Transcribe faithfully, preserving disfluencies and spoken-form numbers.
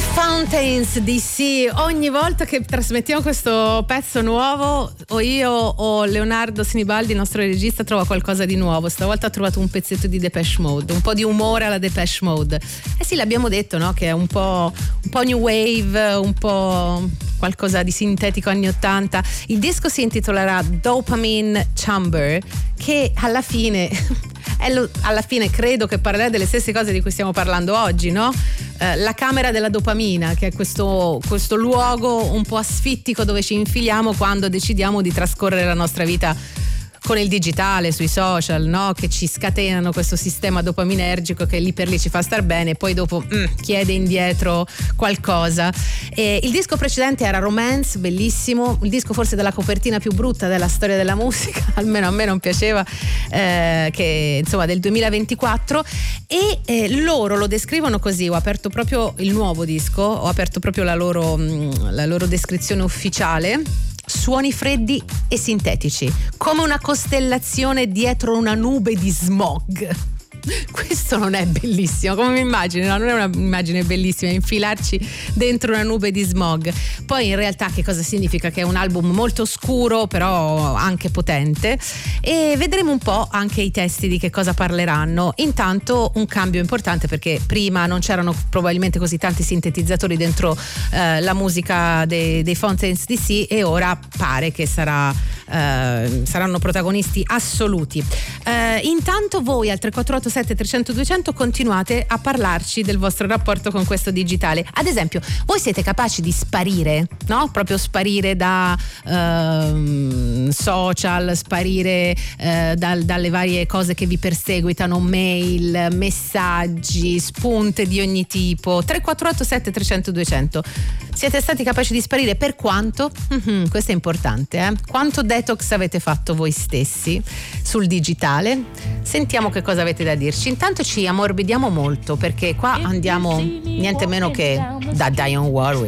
Fountains D C. Ogni volta che trasmettiamo questo pezzo nuovo, o io o Leonardo Sinibaldi, il nostro regista, trova qualcosa di nuovo. Stavolta ha trovato un pezzetto di Depeche Mode, un po' di umore alla Depeche Mode. Eh sì, l'abbiamo detto, no? Che è un po', un po' new wave, un po' qualcosa di sintetico anni ottanta. Il disco si intitolerà Dopamine Chamber, che alla fine è lo, alla fine credo che parlerà delle stesse cose di cui stiamo parlando oggi, no? Eh, la camera della dopamina, che è questo, questo luogo un po' asfittico dove ci infiliamo quando decidiamo di trascorrere la nostra vita con il digitale, sui social, no? Che ci scatenano questo sistema dopaminergico che lì per lì ci fa star bene e poi dopo mm, chiede indietro qualcosa. E il disco precedente era Romance, bellissimo, il disco forse della copertina più brutta della storia della musica, almeno a me non piaceva, eh, che insomma del duemilaventiquattro, e eh, loro lo descrivono così. Ho aperto proprio il nuovo disco, ho aperto proprio la loro, mh, la loro descrizione ufficiale. Suoni freddi e sintetici, come una costellazione dietro una nube di smog. Questo non è bellissimo, come mi immagino, no? Non è un'immagine bellissima infilarci dentro una nube di smog. Poi in realtà che cosa significa? Che è un album molto scuro però anche potente, e vedremo un po' anche i testi di che cosa parleranno. Intanto un cambio importante, perché prima non c'erano probabilmente così tanti sintetizzatori dentro eh, la musica dei, dei Fountains D C, e ora pare che sarà, eh, saranno protagonisti assoluti. Eh, intanto voi al tre quattro otto sette trecento duecento continuate a parlarci del vostro rapporto con questo digitale. Ad esempio, voi siete capaci di sparire, no? Proprio sparire da ehm, social, sparire eh, dal, dalle varie cose che vi perseguitano, mail, messaggi, spunte di ogni tipo. tre quattro otto sette trecento duecento. Siete stati capaci di sparire? Per quanto? Mm-hmm, questo è importante, eh? Quanto detox avete fatto voi stessi sul digitale? Sentiamo che cosa avete da dirci. Intanto ci ammorbidiamo molto, perché qua andiamo niente meno che da Dionne Warwick.